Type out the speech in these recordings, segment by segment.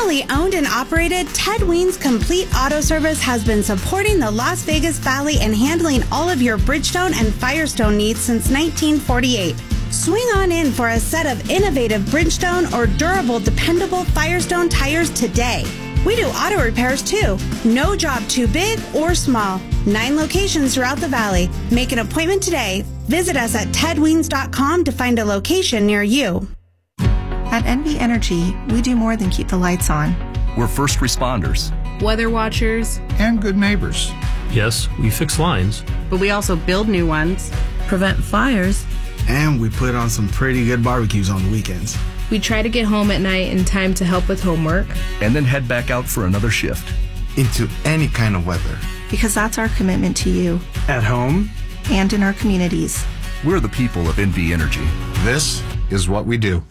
Locally owned and operated, Ted Weens Complete Auto Service has been supporting the Las Vegas Valley and handling all of your Bridgestone and Firestone needs since 1948. Swing on in for a set of innovative Bridgestone or durable, dependable Firestone tires today. We do auto repairs too. No job too big or small. 9 locations throughout the valley. Make an appointment today. Visit us at tedweens.com to find a location near you. At NV Energy, we do more than keep the lights on. We're first responders, weather watchers, and good neighbors. Yes, we fix lines, but we also build new ones, prevent fires, and we put on some pretty good barbecues on the weekends. We try to get home at night in time to help with homework, and then head back out for another shift. Into any kind of weather. Because that's our commitment to you. At home. And in our communities. We're the people of NV Energy. This is what we do.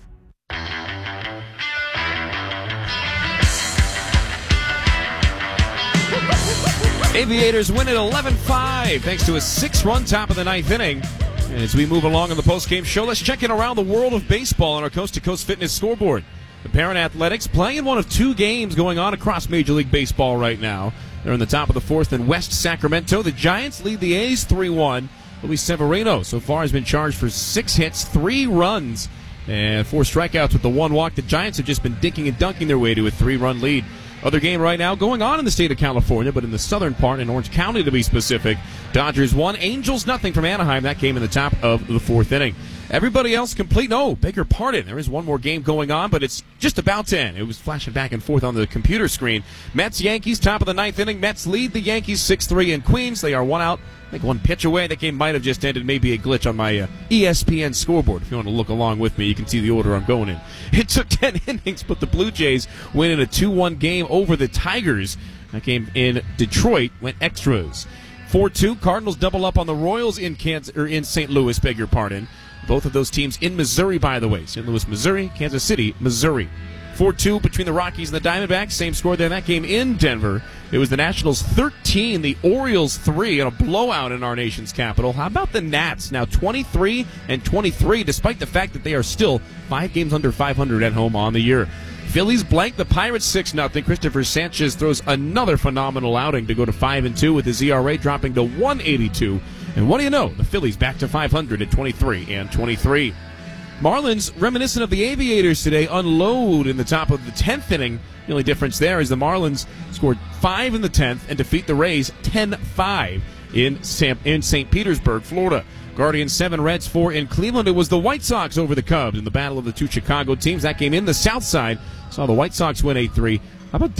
Aviators win at 11-5 thanks to a 6-run top of the 9th inning. And as we move along in the postgame show, let's check in around the world of baseball on our Coast to Coast Fitness scoreboard. The Parent Athletics playing in one of 2 games going on across Major League Baseball right now. They're in the top of the 4th in West Sacramento. The Giants lead the A's 3-1. Luis Severino so far has been charged for 6 hits, 3 runs, and 4 strikeouts with the 1 walk. The Giants have just been dinking and dunking their way to a 3-run lead. Other game right now going on in the state of California, but in the southern part, in Orange County to be specific. Dodgers 1, Angels nothing from Anaheim. That game in the top of the 4th inning. Everybody else complete. No, beg your pardon. There is one more game going on, but it's just about to end. It was flashing back and forth on the computer screen. Mets-Yankees, top of the 9th inning. Mets lead the Yankees 6-3 in Queens. They are 1 out. I think 1 pitch away. That game might have just ended. Maybe a glitch on my ESPN scoreboard. If you want to look along with me, you can see the order I'm going in. It took 10 innings, but the Blue Jays win in a 2-1 game over the Tigers. That game in Detroit went extras. 4-2. Cardinals double up on the Royals in St. Louis, beg your pardon. Both of those teams in Missouri, by the way. St. Louis, Missouri, Kansas City, Missouri. 4-2 between the Rockies and the Diamondbacks. Same score there in that game in Denver. It was the Nationals 13, the Orioles 3, and a blowout in our nation's capital. How about the Nats? Now 23-23, despite the fact that they are still 5 games under 500 at home on the year. Phillies blank the Pirates 6-0. Christopher Sanchez throws another phenomenal outing to go to 5-2 with his ERA dropping to 1.82. And what do you know? The Phillies back to 500 at 23-23. Marlins, reminiscent of the Aviators today, unload in the top of the 10th inning. The only difference there is the Marlins scored 5 in the 10th and defeat the Rays 10-5 in St. Petersburg, Florida. Guardians 7, Reds 4 in Cleveland. It was the White Sox over the Cubs in the battle of the 2 Chicago teams. That game in the South Side saw the White Sox win 8-3. How about